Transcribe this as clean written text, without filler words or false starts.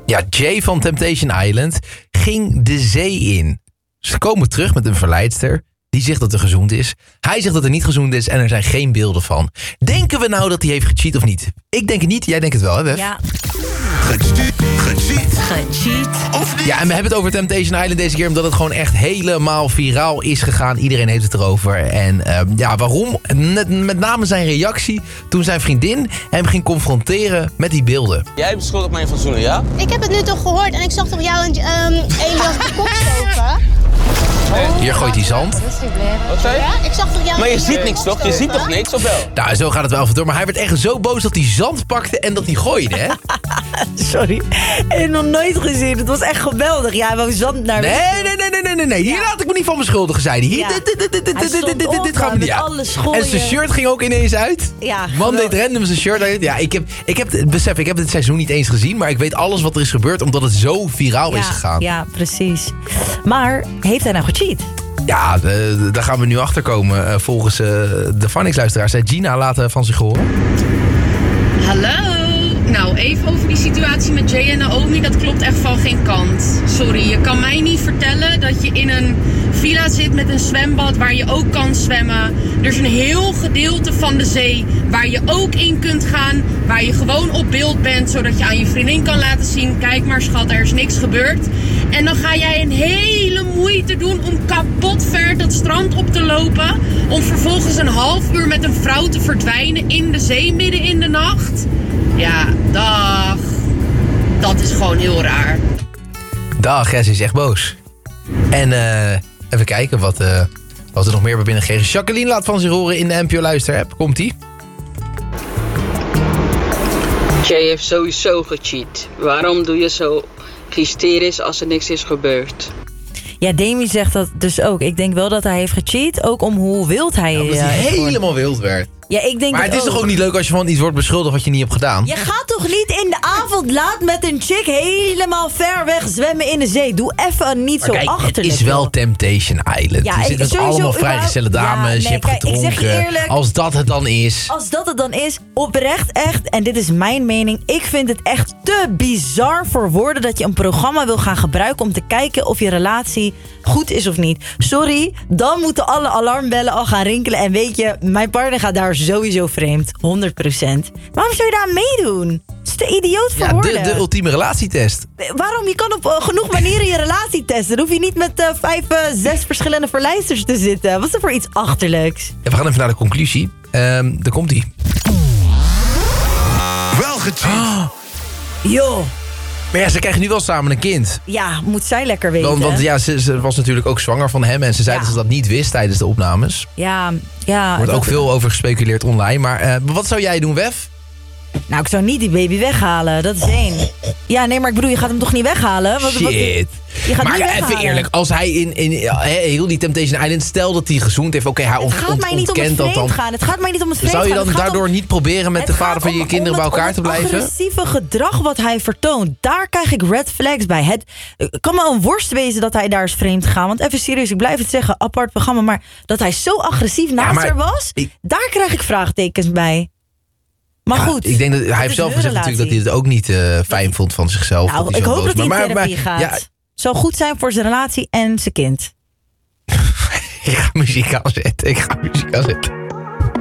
Ja, Jay van Temptation Island ging de zee in. Ze komen terug met een verleidster die zegt dat er gezoend is. Hij zegt dat er niet gezoend is en er zijn geen beelden van. Denken we nou dat hij heeft gecheat of niet? Ik denk het niet, jij denkt het wel, hè, Wef? Ja. Gecheat. Of niet? Ja, en we hebben het over Temptation Island deze keer omdat het gewoon echt helemaal viraal is gegaan. Iedereen heeft het erover. En waarom? Met name zijn reactie toen zijn vriendin hem ging confronteren met die beelden. Jij beschuldigt mij van zoenen, ja? Ik heb het nu toch gehoord en ik zag toch jou en Elias de kop stoken? Hier gooit hij zand. Wat zei je? Ja, ik zag toch jou. Maar je ziet niks toch? Je ziet toch niks, of wel? Nou, zo gaat het wel even door. Maar hij werd echt zo boos dat hij zand pakte en dat hij gooide, hè? Sorry. Ik heb nog nooit gezien. Het was echt geweldig. Ja, hij wou zand naar Nee. Hier laat ik me niet van beschuldigen, zei hij. Hier, Ja. dit gaat me niet. alle schooien. En zijn shirt ging ook ineens uit. Ja, Man deed random zijn shirt uit. Ja, ik heb dit seizoen niet eens gezien, maar ik weet alles wat er is gebeurd omdat het zo viraal is gegaan. Ja, precies. Maar heeft hij nou gecheat? Ja, daar gaan we nu achter komen. Volgens de Phonics-luisteraar zei Gina laten van zich horen. Hallo. Nou, even over die situatie met Jay en Naomi. Dat klopt echt van geen kant. Sorry, je kan mij niet vertellen dat je in een villa zit met een zwembad waar je ook kan zwemmen. Er is een heel gedeelte van de zee waar je ook in kunt gaan. Waar je gewoon op beeld bent, zodat je aan je vriendin kan laten zien. Kijk maar schat, er is niks gebeurd. En dan ga jij een hele moeite doen om kapot ver dat strand op te lopen. Om vervolgens een half uur met een vrouw te verdwijnen in de zee midden in de nacht. Ja, dag. Dat is gewoon heel raar. Dag, Jess is echt boos. En even kijken wat er nog meer bij binnengekregen. Jacqueline laat van zich horen in de NPO Luister-app. Komt-ie? Jay heeft sowieso gecheat. Waarom doe je zo hysterisch als er niks is gebeurd? Ja, Demi zegt dat dus ook. Ik denk wel dat hij heeft gecheat. Ook om hoe wild hij is. Omdat hij helemaal wild werd. Ja, ik denk maar het is toch ook niet leuk als je van iets wordt beschuldigd wat je niet hebt gedaan? Je gaat toch niet in de avond laat met een chick helemaal ver weg zwemmen in de zee? Doe even niet zo achterlijk. Het is wel Temptation Island. Ja, je zit met allemaal vrijgezelle dames. Je hebt gedronken. Ik zeg je eerlijk, als dat het dan is. Als dat het dan is, oprecht echt. En dit is mijn mening. Ik vind het echt te bizar voor woorden dat je een programma wil gaan gebruiken om te kijken of je relatie goed is of niet. Sorry, dan moeten alle alarmbellen al gaan rinkelen. En weet je, mijn partner gaat daar sowieso vreemd. 100%. Waarom zou je daar aan meedoen? Het is te idioot voor woorden. De ultieme relatietest. Waarom? Je kan op genoeg manieren je relatie testen. Dan hoef je niet met 6 verschillende verleidsters te zitten. Wat is er voor iets achterlijks? Ja, we gaan even naar de conclusie. Daar komt-ie. Wel gecheat. Joh. Maar ja, ze krijgen nu wel samen een kind. Ja, moet zij lekker weten. Want ja, ze was natuurlijk ook zwanger van hem. En ze zei dat ze dat niet wist tijdens de opnames. Ja. Er wordt ook veel over gespeculeerd online. Maar wat zou jij doen, Wef? Nou, ik zou niet die baby weghalen. Dat is 1. Ja, nee, maar ik bedoel, je gaat hem toch niet weghalen? Shit. Je gaat maar niet even weghalen. eerlijk, als hij in heel die Temptation Island, stel dat hij gezoend heeft, oké, hij Het gaat mij niet om het vreemd gaan. Het gaat mij niet om het vreemd gaan. Zou je dan daardoor niet proberen met de vader van je kinderen bij elkaar te blijven? Het agressieve gedrag wat hij vertoont, daar krijg ik red flags bij. Het kan wel een worst wezen dat hij daar is vreemd gegaan. Want even serieus, ik blijf het zeggen, apart programma. Maar dat hij zo agressief naast haar was, daar krijg ik vraagtekens bij. Maar goed. Ik denk dat hij heeft zelf gezegd natuurlijk dat hij het ook niet fijn vond van zichzelf. Nou, ik hoop dat hij in therapie gaat. Ja, zou goed zijn voor zijn relatie en zijn kind. Ik ga muziek aanzetten.